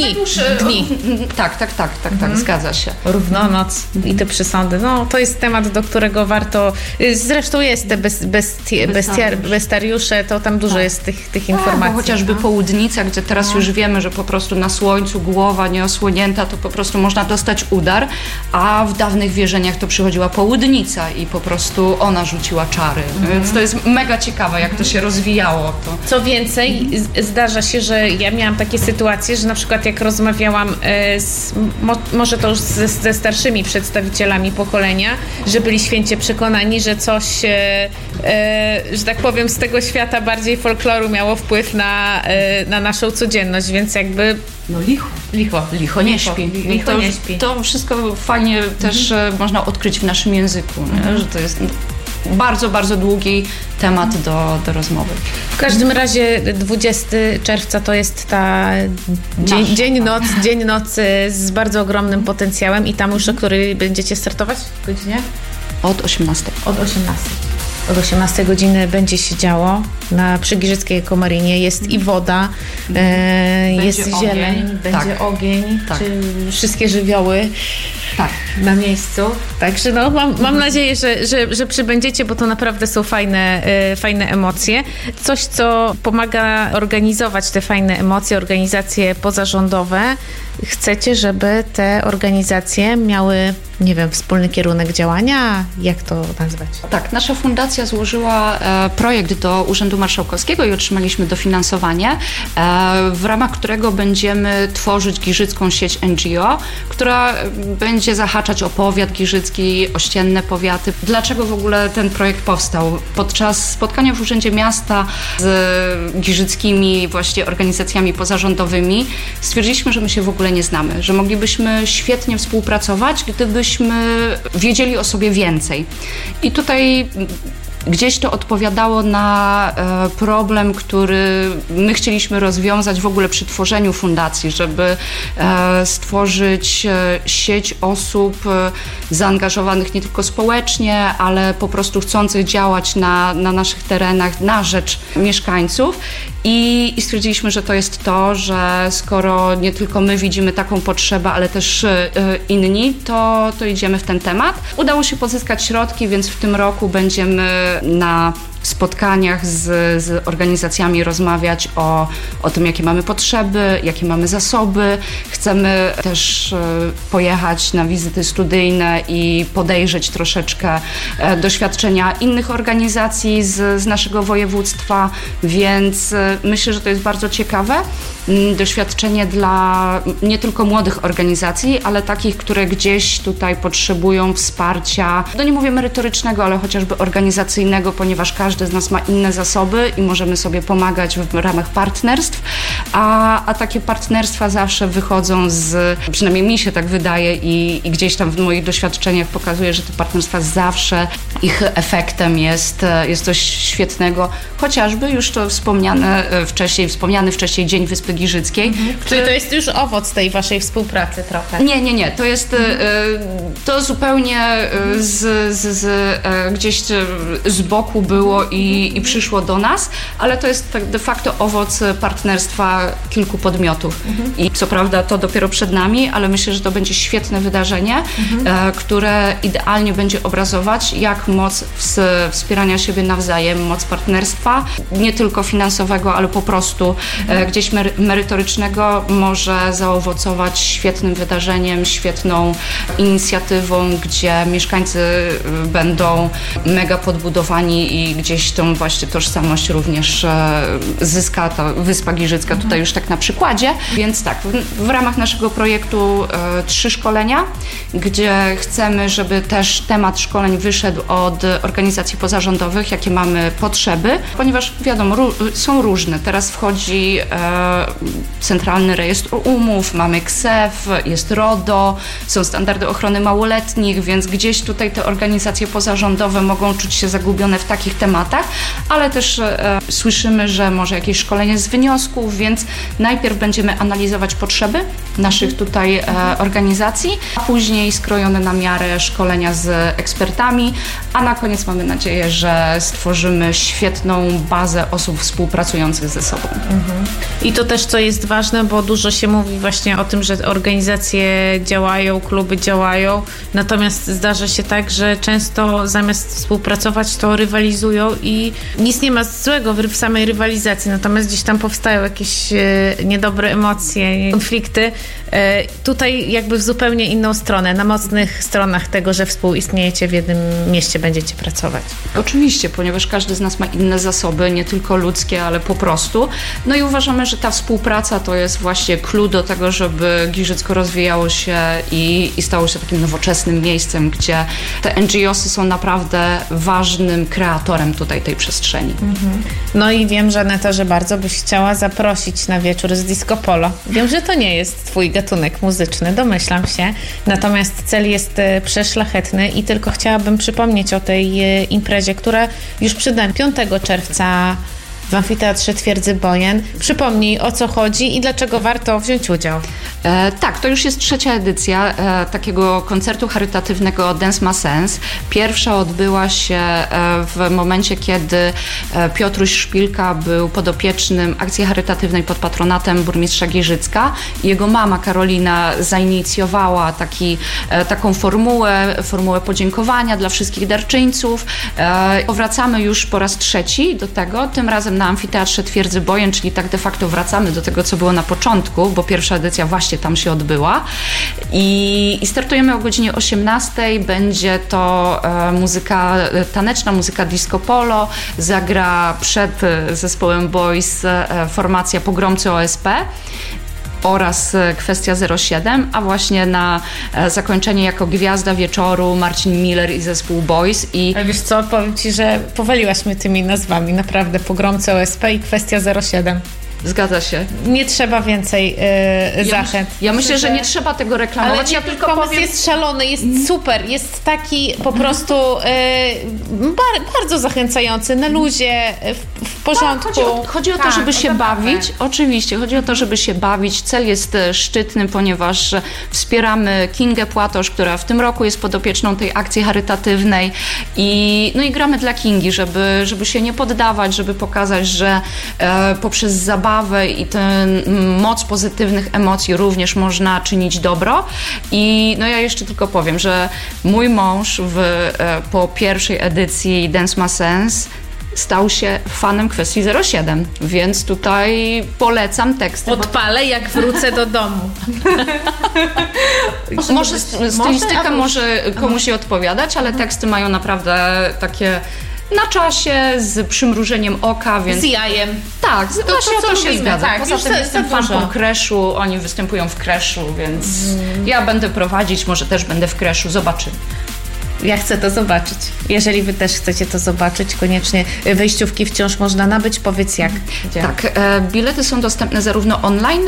Dni. Tak, zgadza się. Równonoc i te przesądy. No, to jest temat, do którego warto... Zresztą jest te bestiariusze, to tam dużo jest tych informacji. Bo chociażby południca, gdzie teraz już wiemy, że po prostu na słońcu głowa nieosłonięta, to po prostu można dostać udar, a w dawnych wierzeniach to przychodziła południca i po prostu ona rzuciła czary. Więc to jest mega ciekawe, jak to się rozwijało. Co więcej, zdarza się, że ja miałam takie sytuacje, że na przykład jak rozmawiałam może to już ze starszymi przedstawicielami pokolenia, że byli święcie przekonani, że coś, że tak powiem, z tego świata bardziej folkloru miało wpływ na naszą codzienność, więc jakby... No licho nie śpi. To wszystko fajnie też można odkryć w naszym języku, że to jest bardzo, bardzo długi temat do rozmowy. W każdym razie 20 czerwca to jest ta dzień nocy z bardzo ogromnym potencjałem i tam już o której będziecie startować w godzinie? Od 18. Od 18 godziny będzie się działo przy Giżyckiej Komarinie. Jest i woda, jest zieleń, będzie ogień, czy wszystkie żywioły na miejscu. Także no, mam nadzieję, że przybędziecie, bo to naprawdę są fajne emocje. Coś, co pomaga organizować te fajne emocje, organizacje pozarządowe. Chcecie, żeby te organizacje miały, nie wiem, wspólny kierunek działania? Jak to nazwać? Tak, nasza fundacja złożyła projekt do Urzędu Marszałkowskiego i otrzymaliśmy dofinansowanie, w ramach którego będziemy tworzyć giżycką sieć NGO, która będzie zahaczać o powiat giżycki, ościenne powiaty. Dlaczego w ogóle ten projekt powstał? Podczas spotkania w Urzędzie Miasta z giżyckimi właśnie organizacjami pozarządowymi stwierdziliśmy, że my się w ogóle nie znamy, że moglibyśmy świetnie współpracować, gdybyśmy wiedzieli o sobie więcej. I tutaj gdzieś to odpowiadało na problem, który my chcieliśmy rozwiązać w ogóle przy tworzeniu fundacji, żeby stworzyć sieć osób zaangażowanych nie tylko społecznie, ale po prostu chcących działać na naszych terenach na rzecz mieszkańców. I stwierdziliśmy, że to jest to, że skoro nie tylko my widzimy taką potrzebę, ale też inni, to idziemy w ten temat. Udało się pozyskać środki, więc w tym roku będziemy na spotkaniach z organizacjami rozmawiać o tym, jakie mamy potrzeby, jakie mamy zasoby. Chcemy też pojechać na wizyty studyjne i podejrzeć troszeczkę doświadczenia innych organizacji z naszego województwa, więc myślę, że to jest bardzo ciekawe. Doświadczenie dla nie tylko młodych organizacji, ale takich, które gdzieś tutaj potrzebują wsparcia, no nie mówię merytorycznego, ale chociażby organizacyjnego, ponieważ każdy z nas ma inne zasoby i możemy sobie pomagać w ramach partnerstw, a takie partnerstwa zawsze wychodzą przynajmniej mi się tak wydaje i gdzieś tam w moich doświadczeniach pokazuje, że te partnerstwa zawsze ich efektem jest coś świetnego, chociażby już to wspomniany wcześniej Dzień Wyspy Giżyckiej. Czyli to jest już owoc tej waszej współpracy trochę? Nie. To jest to zupełnie gdzieś z boku było i przyszło do nas, ale to jest tak de facto owoc partnerstwa kilku podmiotów. I co prawda to dopiero przed nami, ale myślę, że to będzie świetne wydarzenie, które idealnie będzie obrazować, jak moc wspierania siebie nawzajem, moc partnerstwa, nie tylko finansowego, ale po prostu gdzieś merytorycznego może zaowocować świetnym wydarzeniem, świetną inicjatywą, gdzie mieszkańcy będą mega podbudowani i gdzieś tą właśnie tożsamość również zyska ta Wyspa Giżycka, tutaj już tak na przykładzie. Więc tak, w ramach naszego projektu 3 szkolenia, gdzie chcemy, żeby też temat szkoleń wyszedł od organizacji pozarządowych, jakie mamy potrzeby, ponieważ wiadomo, są różne. Teraz wchodzi Centralny Rejestr Umów, mamy KSEF, jest RODO, są standardy ochrony małoletnich, więc gdzieś tutaj te organizacje pozarządowe mogą czuć się zagubione w takich tematach, ale też słyszymy, że może jakieś szkolenie z wniosków, więc najpierw będziemy analizować potrzeby, naszych tutaj organizacji, a później skrojone na miarę szkolenia z ekspertami, a na koniec mamy nadzieję, że stworzymy świetną bazę osób współpracujących ze sobą. I to też, co jest ważne, bo dużo się mówi właśnie o tym, że organizacje działają, kluby działają, natomiast zdarza się tak, że często zamiast współpracować, to rywalizują i nic nie ma złego w samej rywalizacji, natomiast gdzieś tam powstają jakieś niedobre emocje, konflikty. Tutaj jakby w zupełnie inną stronę, na mocnych stronach tego, że współistniejecie w jednym mieście, będziecie pracować. Oczywiście, ponieważ każdy z nas ma inne zasoby, nie tylko ludzkie, ale po prostu. No i uważamy, że ta współpraca to jest właśnie clue do tego, żeby Giżycko rozwijało się i stało się takim nowoczesnym miejscem, gdzie te NGO-sy są naprawdę ważnym kreatorem tutaj tej przestrzeni. No i wiem, Żaneta, że bardzo byś chciała zaprosić na wieczór z Disco Polo. Wiem, że to nie jest twój gatunek muzyczny, domyślam się. Natomiast cel jest przeszlachetny i tylko chciałabym przypomnieć o tej imprezie, która już przed nami 5 czerwca w Amfiteatrze Twierdzy Bojen. Przypomnij, o co chodzi i dlaczego warto wziąć udział. Tak, to już jest 3. edycja takiego koncertu charytatywnego Dance Ma Sens. Pierwsza odbyła się w momencie, kiedy Piotruś Szpilka był podopiecznym akcji charytatywnej pod patronatem burmistrza Giżycka. Jego mama Karolina zainicjowała taką formułę podziękowania dla wszystkich darczyńców. Powracamy już po raz 3 do tego, tym razem na Amfiteatrze Twierdzy Bojen, czyli tak de facto wracamy do tego, co było na początku, bo pierwsza edycja właśnie tam się odbyła. I startujemy o godzinie 18:00. Będzie to muzyka taneczna, muzyka disco polo. Zagra przed zespołem Boys formacja Pogromcy OSP oraz Kwestia 07, a właśnie na zakończenie jako gwiazda wieczoru Marcin Miller i zespół Boys. Ale wiesz co, powiem Ci, że powaliłaś mnie tymi nazwami, naprawdę, Pogromcy OSP i Kwestia 07. Zgadza się. Nie trzeba więcej zachęt. Ja myślę, że nie trzeba tego reklamować. Ale ja tylko powiem, jest szalony, jest super, jest taki po prostu bardzo zachęcający, na luzie, w porządku. Tak, chodzi o to, żeby się bawić. Oczywiście, chodzi o to, żeby się bawić. Cel jest szczytny, ponieważ wspieramy Kingę Płatosz, która w tym roku jest podopieczną tej akcji charytatywnej i gramy dla Kingi, żeby się nie poddawać, żeby pokazać, że poprzez zabawę i tę moc pozytywnych emocji również można czynić dobro. I ja jeszcze tylko powiem, że mój mąż po pierwszej edycji Dance Ma Sens stał się fanem Kwestii 07, więc tutaj polecam teksty. Odpalę, jak wrócę do domu. Może stylistyka może komuś się odpowiadać, ale teksty mają naprawdę takie na czasie, z przymrużeniem oka, więc... Z jajem. Tak, to się zgadza. Tak, poza tym jestem fanką Creshu, oni występują w Creshu, więc ja będę prowadzić, może też będę w Creshu, zobaczymy. Ja chcę to zobaczyć. Jeżeli wy też chcecie to zobaczyć, koniecznie wejściówki wciąż można nabyć. Powiedz jak. Gdzie? Tak, bilety są dostępne zarówno online,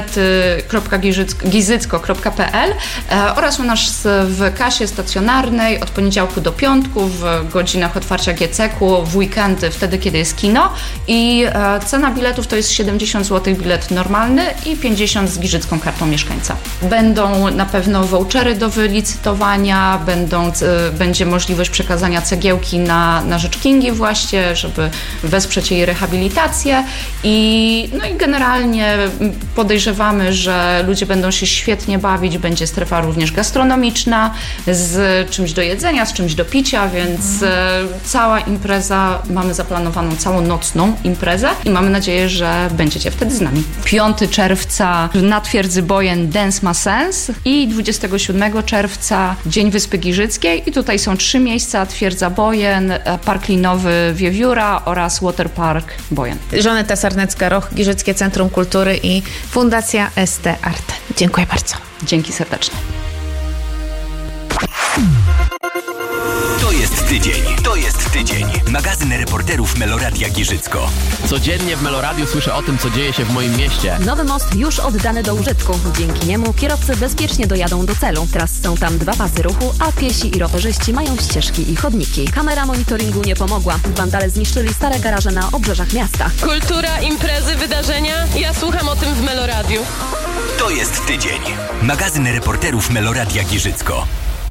bilety.gizycko.pl oraz u nas w kasie stacjonarnej od poniedziałku do piątku w godzinach otwarcia GCK-u, w weekendy, wtedy kiedy jest kino i cena biletów to jest 70 zł bilet normalny i 50 z giżycką kartą mieszkańca. Będą na pewno vouchery do wylicytowania, będzie możliwość przekazania cegiełki na rzecz Kingi właśnie, żeby wesprzeć jej rehabilitację i generalnie podejrzewamy, że ludzie będą się świetnie bawić, będzie strefa również gastronomiczna z czymś do jedzenia, z czymś do picia, więc cała impreza, mamy zaplanowaną całą nocną imprezę i mamy nadzieję, że będziecie wtedy z nami. 5 czerwca na Twierdzy Bojen Dance Ma Sens i 27 czerwca Dzień Wyspy Giżyckiej i tutaj są 3 miejsca: Twierdza Bojen, Park Linowy Wiewióra oraz Waterpark Bojen. Żaneta Sarnecka-Roch, Giżyckie Centrum Kultury i Fundacja ST Arte. Dziękuję bardzo. Dzięki serdecznie. To jest tydzień. To jest tydzień. Magazyn reporterów Meloradia Giżycko. Codziennie w Meloradiu słyszę o tym, co dzieje się w moim mieście. Nowy most już oddany do użytku. Dzięki niemu kierowcy bezpiecznie dojadą do celu. Teraz są tam 2 pasy ruchu, a piesi i rowerzyści mają ścieżki i chodniki. Kamera monitoringu nie pomogła. Wandale zniszczyli stare garaże na obrzeżach miasta. Kultura, imprezy, wydarzenia. Ja słucham o tym w Meloradiu. To jest tydzień. Magazyn reporterów Meloradia Giżycko.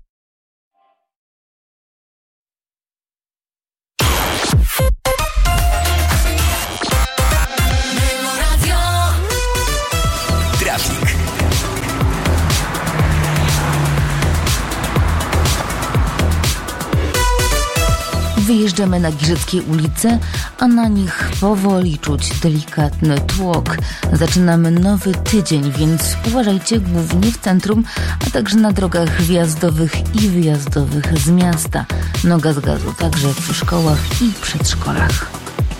Trafik. Wyjeżdżamy na Giżyckie ulice, a na nich powoli czuć delikatny tłok. Zaczynamy nowy tydzień, więc uważajcie głównie w centrum, a także na drogach wjazdowych i wyjazdowych z miasta. Noga z gazu także przy szkołach i przedszkolach.